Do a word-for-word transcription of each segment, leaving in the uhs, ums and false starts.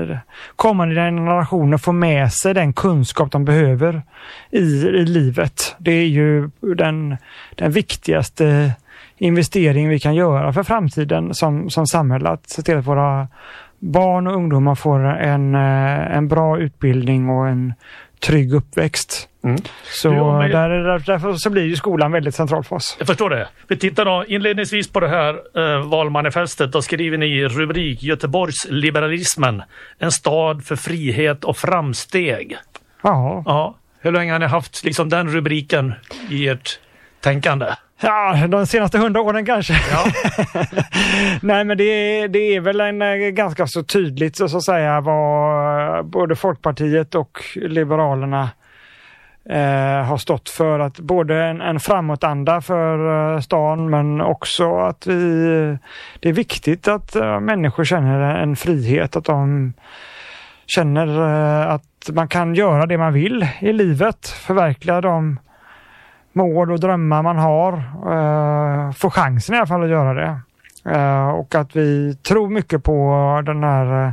eh, kommande generationer får med sig den kunskap de behöver i, i livet. Det är ju den, den viktigaste investering vi kan göra för framtiden som, som samhälle, att se till att våra barn och ungdomar får en, en bra utbildning och en trygg uppväxt. Mm. Så du, men... där, därför så blir ju skolan väldigt central för oss. Jag förstår det. Vi tittar då inledningsvis på det här eh, valmanifestet. Då skriver ni i rubrik Göteborgs liberalismen, en stad för frihet och framsteg. Ja. Ja. Hur länge har ni haft liksom den rubriken i ert tänkande? Ja, de senaste hundra åren kanske. Ja. Nej, men det är, det är väl en ganska så tydligt så att säga vad både Folkpartiet och Liberalerna eh, har stått för. Att både en, en framåtanda för eh, stan, men också att vi, det är viktigt att eh, människor känner en frihet, att de känner eh, att man kan göra det man vill i livet, förverkliga de mål och drömmar man har, uh, få chansen i alla fall att göra det. Uh, och att vi tror mycket på den här uh,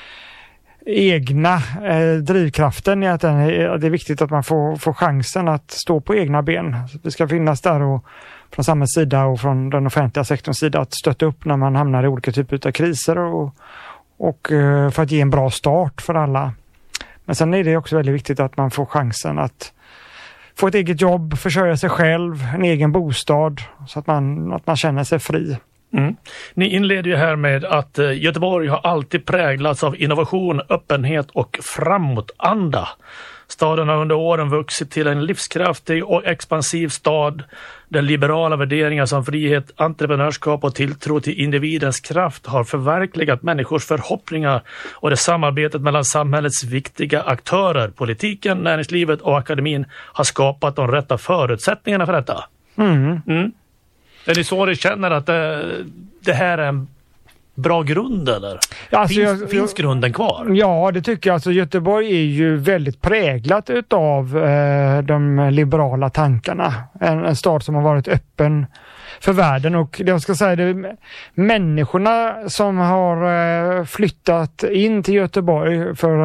egna uh, drivkraften i att den är, det är viktigt att man får, får chansen att stå på egna ben. Så vi ska finnas där och från samhällets sida och från den offentliga sektorns sida att stötta upp när man hamnar i olika typer av kriser och, och uh, för att ge en bra start för alla. Men sen är det också väldigt viktigt att man får chansen att få ett eget jobb, försörja sig själv, en egen bostad så att man, att man känner sig fri. Mm. Ni inleder ju här med att uh, Göteborg har alltid präglats av innovation, öppenhet och framåtanda. Staden har under åren vuxit till en livskraftig och expansiv stad där liberala värderingar som frihet, entreprenörskap och tilltro till individens kraft har förverkligat människors förhoppningar, och det samarbetet mellan samhällets viktiga aktörer, politiken, näringslivet och akademin har skapat de rätta förutsättningarna för detta. Mm. Mm. Är det så du känner att det, det här är en bra grund, eller? Alltså, finns, jag, finns grunden kvar? Ja, det tycker jag. Alltså, Göteborg är ju väldigt präglat utav eh, de liberala tankarna. En, en stad som har varit öppen för världen, och jag ska säga det, människorna som har eh, flyttat in till Göteborg för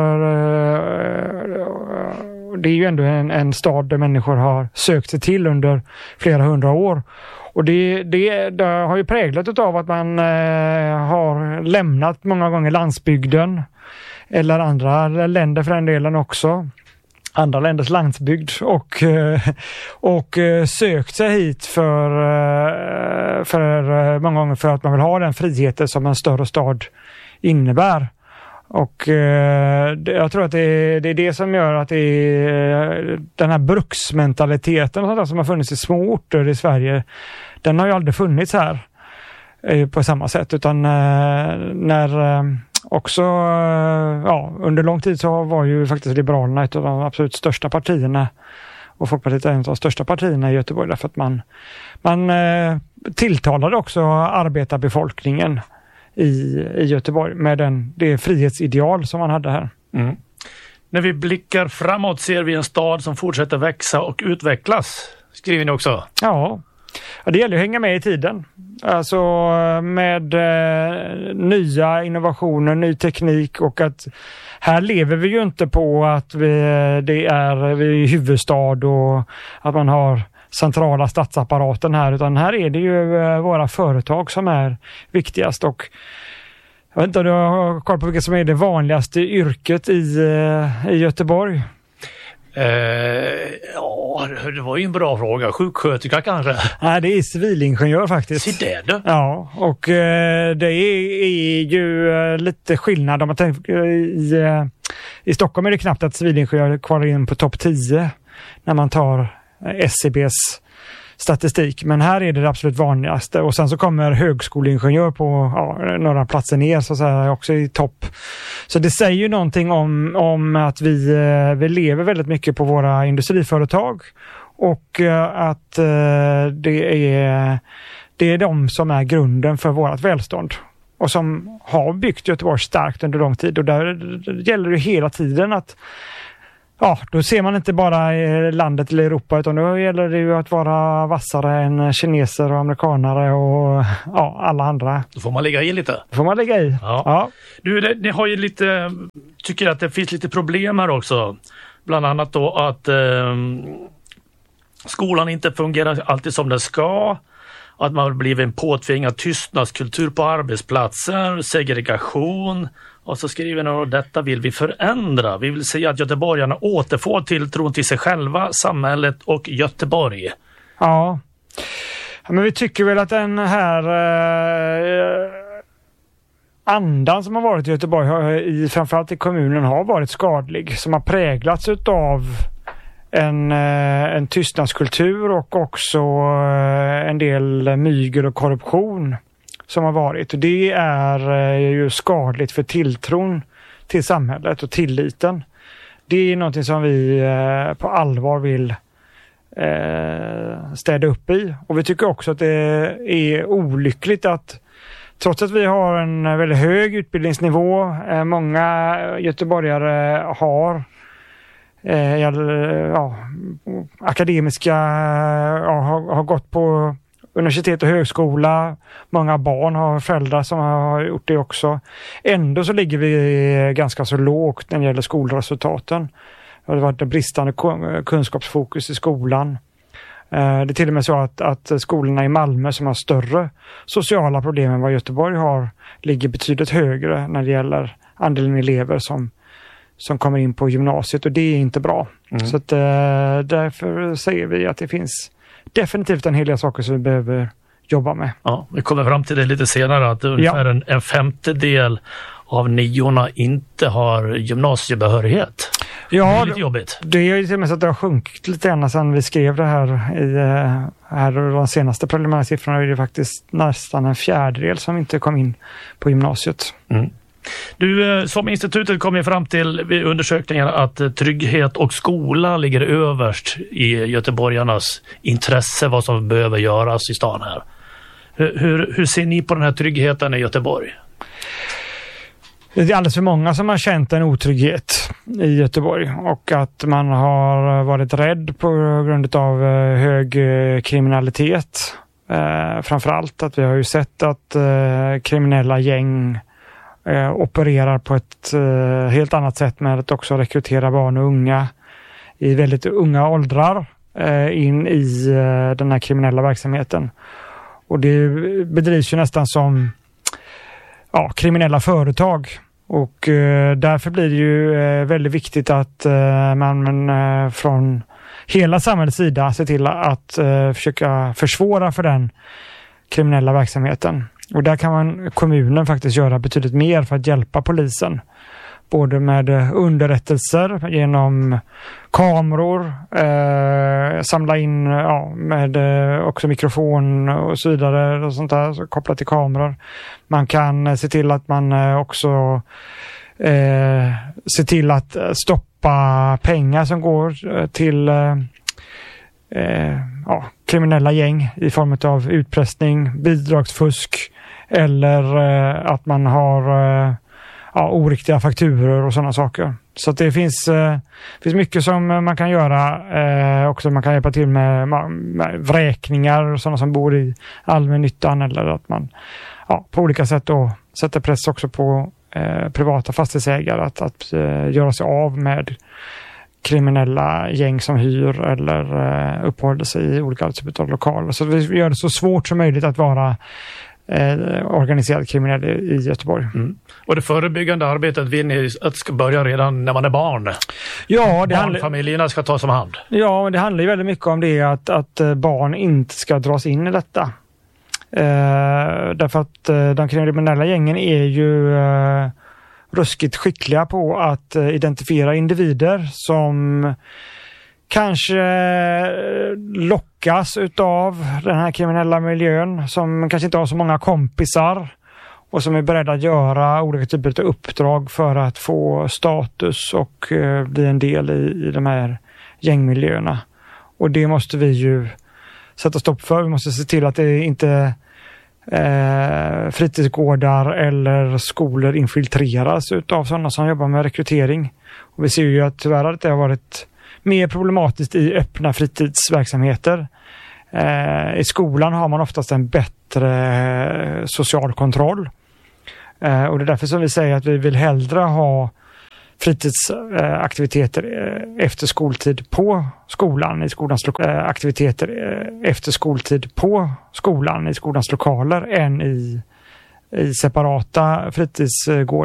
eh, det är ju ändå en, en stad där människor har sökt sig till under flera hundra år. Och det, det, det har ju präglat av att man eh, har lämnat många gånger landsbygden eller andra länder för den delen också. Andra länders landsbygd och, eh, och eh, sökt sig hit för, eh, för många gånger för att man vill ha den friheten som en större stad innebär. Och eh, jag tror att det är, det är det som gör att det är den här bruksmentaliteten och sånt där som har funnits i små orter i Sverige, den har ju aldrig funnits här eh, på samma sätt, utan eh, när eh, också eh, ja, under lång tid så var ju faktiskt Liberalerna ett av de absolut största partierna, och Folkpartiet är en av de största partierna i Göteborg, därför att man, man eh, tilltalade också arbetarbefolkningen I, i Göteborg med den, det frihetsideal som man hade här. Mm. När vi blickar framåt ser vi en stad som fortsätter växa och utvecklas, skriver ni också. Ja, det gäller att hänga med i tiden. Alltså med eh, nya innovationer, ny teknik, och att här lever vi ju inte på att vi, det är, vi är huvudstad och att man har centrala statsapparaten här, utan här är det ju eh, våra företag som är viktigast. Och jag vet inte om du har koll på vilket som är det vanligaste yrket i, eh, i Göteborg? Eh, ja, det var ju en bra fråga. Sjuksköterska kanske? Nej, det är civilingenjör faktiskt. Se där då. Ja, och eh, det är, är ju eh, lite skillnad om man tänker i, eh, i Stockholm är det knappt att civilingenjör kvar in på topp tio när man tar S C B:s statistik, men här är det det absolut vanligaste, och sen så kommer högskoleingenjör på ja, några platser ner så att säga, också i topp. Så det säger ju någonting om, om att vi, vi lever väldigt mycket på våra industriföretag, och att det är, det är de som är grunden för vårt välstånd och som har byggt Göteborg starkt under lång tid, och där gäller det hela tiden att Ja, då ser man inte bara i landet eller Europa, utan då gäller det ju att vara vassare än kineser och amerikanare och ja, alla andra. Då får man lägga i lite. Då får man lägga i. Ja. Ja. Du, det, det har ju lite, tycker jag att det finns lite problem här också. Bland annat då att eh, skolan inte fungerar alltid som den ska. Att man har blivit en påtvingad tystnadskultur på arbetsplatser, segregation. Och så skriver ni att detta vill vi förändra. Vi vill se att göteborgarna återfår tilltron till sig själva, samhället och Göteborg. Ja, men vi tycker väl att den här eh, andan som har varit i Göteborg, har, i, framförallt i kommunen, har varit skadlig. Som har präglats utav en, eh, en tystnadskultur och också eh, en del mygel och korruption som har varit. Och det är eh, ju skadligt för tilltron till samhället och tilliten. Det är någonting som vi eh, på allvar vill eh, städa upp i. Och vi tycker också att det är olyckligt att, trots att vi har en väldigt hög utbildningsnivå, eh, många göteborgare har eh, ja, akademiska, ja, har, har gått på universitet och högskola. Många barn har föräldrar som har gjort det också. Ändå så ligger vi ganska så lågt när det gäller skolresultaten. Det har varit en bristande kunskapsfokus i skolan. Det är till och med så att, att skolorna i Malmö som har större sociala problem än vad Göteborg har ligger betydligt högre när det gäller andelen elever som, som kommer in på gymnasiet, och det är inte bra. Mm. Så att, därför säger vi att det finns definitivt en hel del saker som vi behöver jobba med. Ja, vi kommer fram till det lite senare, att ungefär ja. en, en femtedel av niorna inte har gymnasiebehörighet. Ja, det är lite jobbigt. Det är ju till och med så att det har sjunkit lite grann sedan vi skrev det här i här de senaste preliminära siffrorna. Är det faktiskt nästan en fjärdedel som inte kom in på gymnasiet. Mm. Du, som institutet kom ju fram till vid undersökningen att trygghet och skola ligger överst i göteborgarnas intresse, vad som behöver göras i stan här. Hur, hur, hur ser ni på den här tryggheten i Göteborg? Det är alldeles för många som har känt en otrygghet i Göteborg, och att man har varit rädd på grund av hög kriminalitet. Eh, framförallt att vi har ju sett att eh, kriminella gäng eh, opererar på ett eh, helt annat sätt med att också rekrytera barn och unga i väldigt unga åldrar eh, in i eh, den här kriminella verksamheten. Och det bedrivs ju nästan som ja, kriminella företag, och eh, därför blir det ju eh, väldigt viktigt att eh, man eh, från hela samhällets sida ser till att eh, försöka försvåra för den kriminella verksamheten. Och där kan man, kommunen faktiskt göra betydligt mer för att hjälpa polisen. Både med underrättelser genom kameror, eh, samla in ja, med eh, också mikrofon och så vidare och sånt där, så kopplat till kameror. Man kan eh, se till att man eh, också eh, se till att stoppa pengar som går till eh, eh, ja, kriminella gäng i form av utpressning, bidragsfusk, eller eh, att man har eh, ja, oriktiga fakturor och sådana saker. Så att det finns, eh, finns mycket som man kan göra. Eh, också man kan hjälpa till med, med vräkningar och sådana som bor i allmännyttan, eller att man ja, på olika sätt då sätter press också på eh, privata fastighetsägare att, att eh, göra sig av med kriminella gäng som hyr eller eh, uppehåller sig i olika typer av lokaler. Så vi gör det så svårt som möjligt att vara Eh, organiserad kriminell i Göteborg. Mm. Och det förebyggande arbetet vill ni att ska börja redan när man är barn? Ja, det Barnfamiljerna ska tas om hand. Ja, men det handlar ju väldigt mycket om det, att, att barn inte ska dras in i detta. Eh, därför att eh, de kriminella gängen är ju eh, ruskigt skickliga på att eh, identifiera individer som kanske lockas utav den här kriminella miljön, som kanske inte har så många kompisar och som är beredda att göra olika typer av uppdrag för att få status och eh, bli en del i, i de här gängmiljöerna. Och det måste vi ju sätta stopp för. Vi måste se till att det inte eh, fritidsgårdar eller skolor infiltreras utav sådana som jobbar med rekrytering. Och vi ser ju att tyvärr att det har varit mer problematiskt i öppna fritidsverksamheter. Eh, I skolan har man oftast en bättre social kontroll. Eh, och det är därför som vi säger att vi vill hellre ha fritidsaktiviteter eh, efter skoltid på skolan i skolans lo- eh, aktiviteter eh, efter skoltid på skolan i skolans lokaler än i, i separata fritidsgårdar.